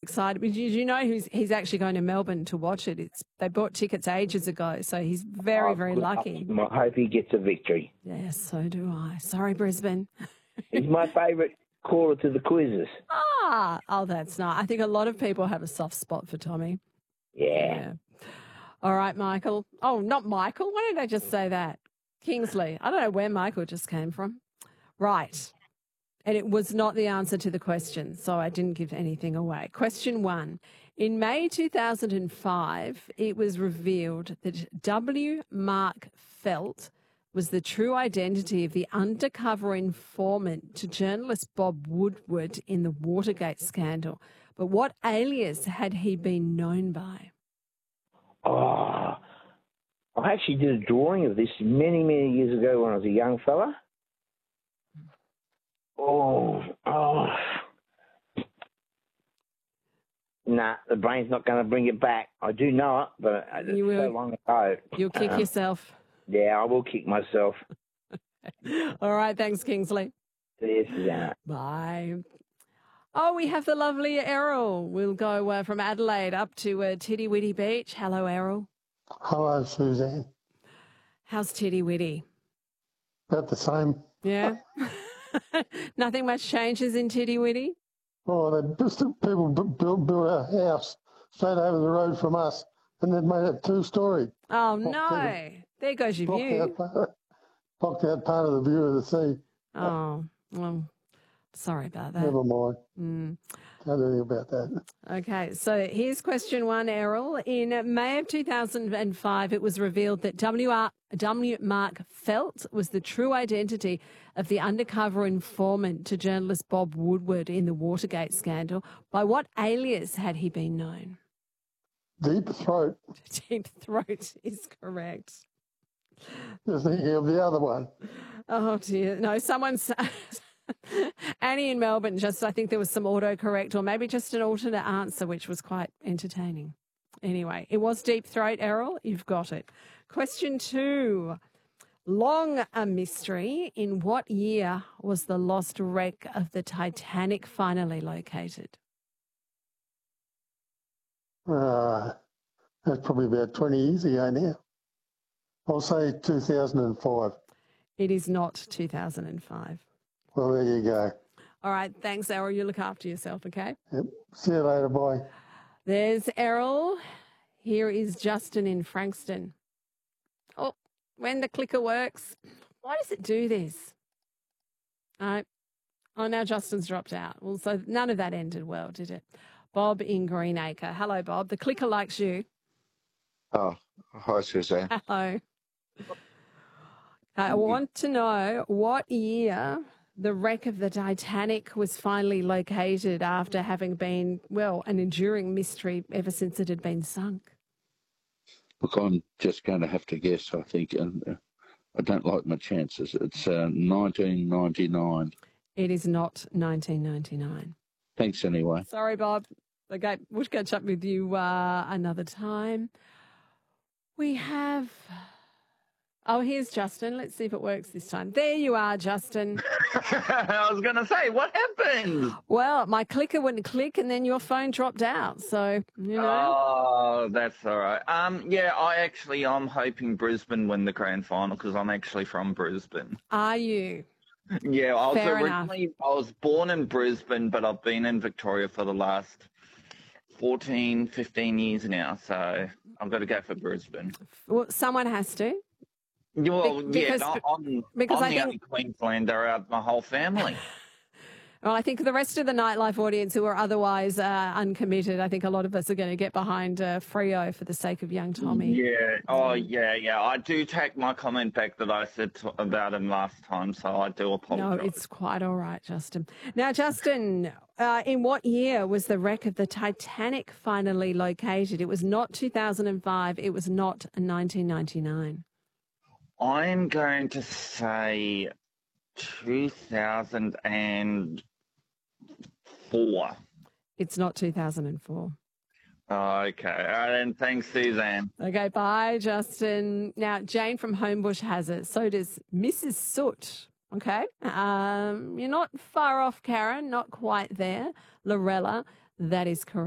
excited. Did you know he's actually going to Melbourne to watch it? They bought tickets ages ago, so he's very, very lucky. I hope he gets a victory. Yes, so do I. Sorry, Brisbane. He's my favourite caller to the quizzes. Oh, that's nice. I think a lot of people have a soft spot for Tommy. Yeah. All right, Michael. Oh, not Michael. Why did I just say that? Kingsley. I don't know where Michael just came from. Right. And it was not the answer to the question, so I didn't give anything away. Question 1. In May 2005, it was revealed that W. Mark Felt was the true identity of the undercover informant to journalist Bob Woodward in the Watergate scandal. But what alias had he been known by? Oh, I actually did a drawing of this many, many years ago when I was a young fella. Nah, the brain's not going to bring it back. I do know it, but it's so long ago. You'll kick yourself. Yeah, I will kick myself. All right, thanks, Kingsley. See you, Susanna. Bye. Oh, we have the lovely Errol. We'll go from Adelaide up to Tiddy Witty Beach. Hello, Errol. Hello, Suzanne. How's Tiddy Witty? About the same. Yeah? Nothing much changes in Tiddy Witty? Oh, people built a house straight over the road from us, and they've made it 2-story. Oh, no. There goes your view. Blocked out part of the view of the sea. Oh, well, sorry about that. Never mind. Can't do anything about that. Okay, so here's question 1, Errol. In May of 2005, it was revealed that W. Mark Felt was the true identity of the undercover informant to journalist Bob Woodward in the Watergate scandal. By what alias had he been known? Deep Throat. Deep Throat is correct. Just thinking of the other one. Oh, dear. No, someone's... Annie in Melbourne, I think there was some autocorrect or maybe just an alternate answer, which was quite entertaining. Anyway, it was Deep Throat, Errol. You've got it. Question 2. Long a mystery. In what year was the lost wreck of the Titanic finally located? That's probably about 20 years ago now. I'll say 2005. It is not 2005. Well, there you go. All right. Thanks, Errol. You look after yourself, okay? Yep. See you later. Bye. There's Errol. Here is Justin in Frankston. Oh, when the clicker works. Why does it do this? All right. Oh, now Justin's dropped out. Well, so none of that ended well, did it? Bob in Greenacre. Hello, Bob. The clicker likes you. Oh, hi, Suzanne. Hello. I want to know what year the wreck of the Titanic was finally located after having been, well, an enduring mystery ever since it had been sunk. Look, I'm just going to have to guess, I think, and I don't like my chances. It's 1999. It is not 1999. Thanks anyway. Sorry, Bob. Okay, we'll catch up with you another time. We have... Oh, here's Justin. Let's see if it works this time. There you are, Justin. I was going to say, what happened? Well, my clicker wouldn't click and then your phone dropped out. So, you know. Oh, that's all right. Yeah, I'm hoping Brisbane win the grand final because I'm actually from Brisbane. Are you? Yeah, I was born in Brisbane, but I've been in Victoria for the last 14, 15 years now. So I've got to go for Brisbane. Well, someone has to. Well, because I'm the only Queenslander out of my whole family. Well, I think the rest of the nightlife audience who are otherwise uncommitted, I think a lot of us are going to get behind Freo for the sake of young Tommy. Yeah. Oh, yeah. I do take my comment back that I said about him last time, so I do apologise. No, it's quite all right, Justin. Now, Justin, in what year was the wreck of the Titanic finally located? It was not 2005. It was not 1999. I'm going to say 2004. It's not 2004. Okay. All right, then. Thanks, Suzanne. Okay, bye, Justin. Now, Jane from Homebush has it. So does Mrs. Soot. Okay. You're not far off, Karen. Not quite there. Lorella, that is correct.